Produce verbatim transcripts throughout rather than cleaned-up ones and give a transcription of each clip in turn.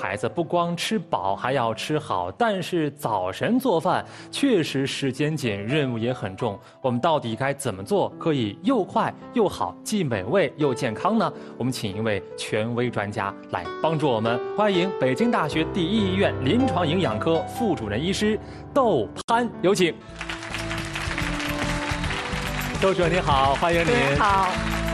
孩子不光吃饱，还要吃好。但是早晨做饭确实时间紧，任务也很重。我们到底该怎么做，可以又快又好，既美味又健康呢？我们请一位权威专家来帮助我们，欢迎北京大学第一医院临床营养科副主任医师窦攀，有请。窦主任您好，欢迎您。 您好。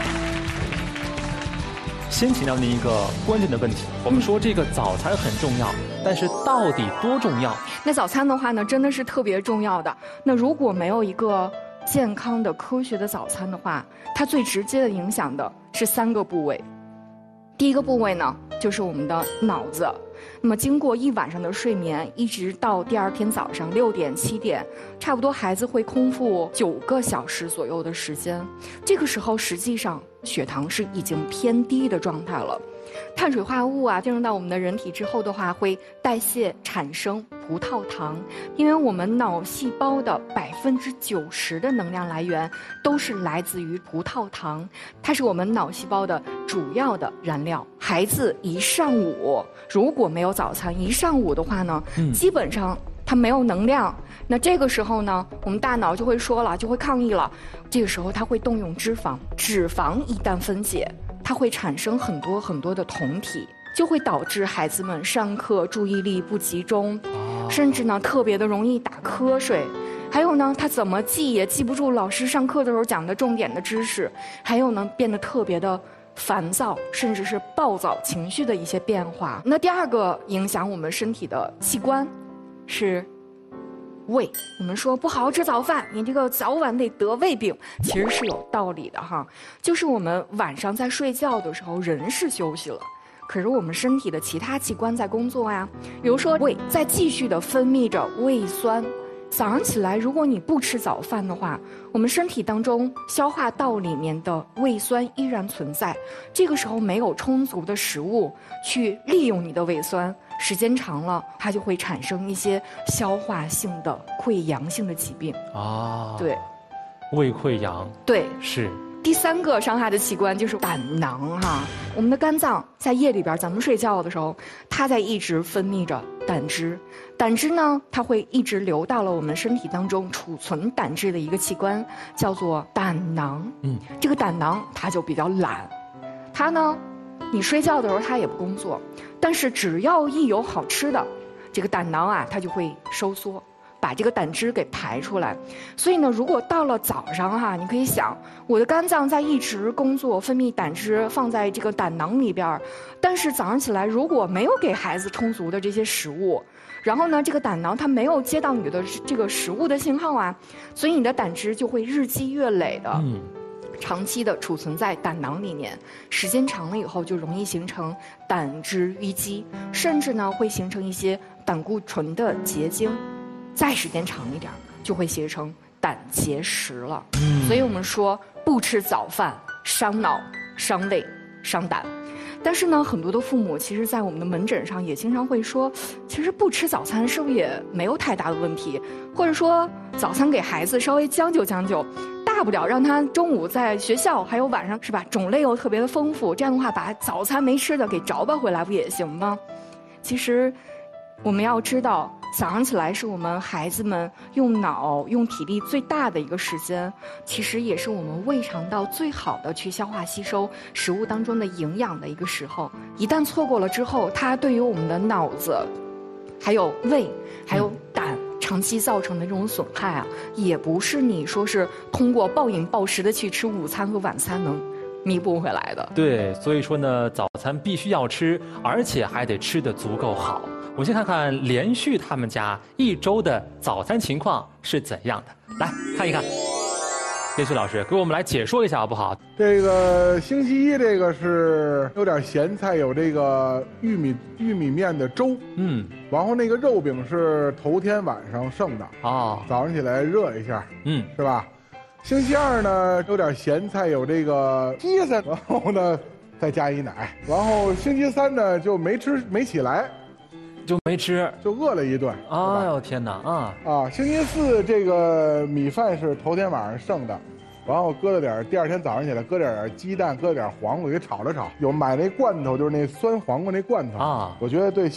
先请教您一个关键的问题，我们说这个早餐很重要，但是到底多重要？ 那早餐的话呢，真的是特别重要的。那如果没有一个健康的、科学的早餐的话，它最直接的影响的是三个部位。第一个部位呢，就是我们的脑子。那么经过一晚上的睡眠，一直到第二天早上六点、七点，差不多孩子会空腹九个小时左右的时间。这个时候，实际上血糖是已经偏低的状态了。碳水化合物啊，进入到我们的人体之后的话，会代谢产生葡萄糖。因为我们脑细胞的百分之九十的能量来源都是来自于葡萄糖，它是我们脑细胞的主要的燃料。孩子一上午如果没有早餐，一上午的话呢，嗯、基本上他没有能量。那这个时候呢，我们大脑就会说了，就会抗议了。这个时候它会动用脂肪，脂肪一旦分解，它会产生很多很多的酮体，就会导致孩子们上课注意力不集中，甚至呢特别的容易打瞌睡。还有呢，他怎么记也记不住老师上课的时候讲的重点的知识。还有呢，变得特别的烦躁，甚至是暴躁情绪的一些变化。那第二个影响我们身体的器官是胃。我们说不好好吃早饭，你这个早晚得得胃病，其实是有道理的哈。就是我们晚上在睡觉的时候，人是休息了，可是我们身体的其他器官在工作呀。比如说胃在继续的分泌着胃酸。早上起来，如果你不吃早饭的话，我们身体当中消化道里面的胃酸依然存在。这个时候没有充足的食物去利用你的胃酸，时间长了，它就会产生一些消化性的溃疡性的疾病啊。对， 胃溃疡。对，是。 第三个伤害的器官就是胆囊哈。我们的肝脏在夜里边，咱们睡觉的时候，它在一直分泌着胆汁。胆汁呢，它会一直流到了我们身体当中，储存胆汁的一个器官叫做胆囊。嗯，这个胆囊它就比较懒，它呢，你睡觉的时候它也不工作，但是只要一有好吃的，这个胆囊啊，它就会收缩，把这个胆汁给排出来。所以呢，如果到了早上哈，你可以想，我的肝脏在一直工作，分泌胆汁放在这个胆囊里边，但是早上起来如果没有给孩子充足的这些食物，然后呢，这个胆囊它没有接到你的这个食物的信号啊，所以你的胆汁就会日积月累的，嗯，长期的储存在胆囊里面，时间长了以后就容易形成胆汁淤积，甚至呢会形成一些胆固醇的结晶。再时间长一点，就会形成胆结石了。嗯，所以我们说不吃早饭伤脑、伤胃、伤胆。但是呢，很多的父母其实在我们的门诊上也经常会说，其实不吃早餐是不是也没有太大的问题？或者说早餐给孩子稍微将就将就，大不了让他中午在学校还有晚上是吧，种类又特别的丰富，这样的话把早餐没吃的给找吧回来不也行吗？其实我们要知道，早上起来是我们孩子们用脑、用体力最大的一个时间，其实也是我们胃肠道最好的去消化吸收食物当中的营养的一个时候。一旦错过了之后，它对于我们的脑子、还有胃、还有胆长期造成的这种损害啊，也不是你说是通过暴饮暴食的去吃午餐和晚餐能弥补回来的。 对，所以说呢，早餐必须要吃，而且还得吃得足够好。我们先看看连续他们家一周的早餐情况是怎样的，来看一看。连续老师给我们来解说一下好不好？ 这个星期一这个是有点咸菜，有这个玉米玉米面的粥，嗯，然后那个肉饼是头天晚上剩的啊、哦，早上起来热一下，嗯，是吧？星期二呢有点咸菜，有这个鸡蛋，然后呢再加一奶，然后星期三呢就没吃没起来。 就没吃， 就饿了一顿。 哎呦天哪！啊啊！星期四这个米饭是头天晚上剩的，然后搁了点，第二天早上起来搁点鸡蛋，搁点黄瓜给炒了炒。有买那罐头，就是那酸黄瓜那罐头啊，我觉得对